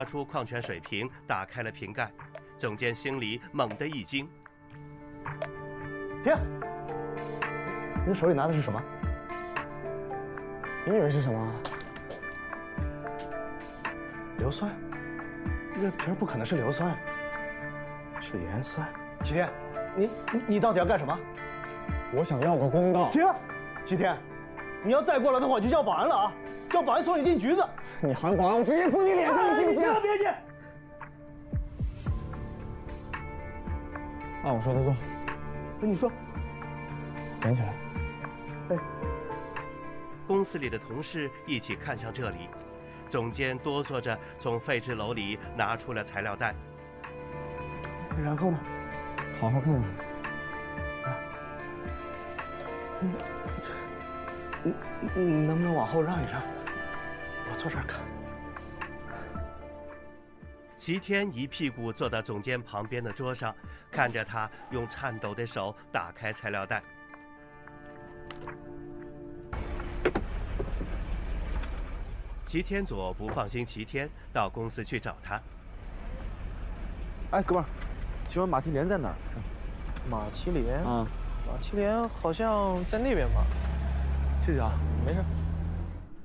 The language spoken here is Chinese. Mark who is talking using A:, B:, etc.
A: 拿出矿泉水瓶，打开了瓶盖。总监心里猛地一惊。
B: 停！你手里拿的是什么？
C: 你以为是什么？
B: 硫酸？这瓶不可能是硫酸，是盐酸。齐天，你到底要干什么？
C: 我想要个公道。
B: 停！齐天，你要再过来的话，我就叫保安了啊！叫保安送你进局子。
C: 你喊保安，我直接扑你脸上，你信不信？
B: 你千万别进！
C: 按我说的做。
B: 你说，
C: 捡起来。
B: 哎。
A: 公司里的同事一起看向这里，总监哆嗦着从废纸篓里拿出了材料袋。
B: 然后呢？
C: 好好看看。
B: 你能不能往后让一让？我坐这儿看。
A: 齐天一屁股坐到总监旁边的桌上，看着他用颤抖的手打开材料袋。齐天佐不放心齐天，到公司去找他。
D: 哎，哥们儿，请问马蹄莲在哪儿？
E: 马蹄莲？
D: 啊，
E: 马蹄莲好像在那边吧。
D: 谢谢啊，
E: 没事。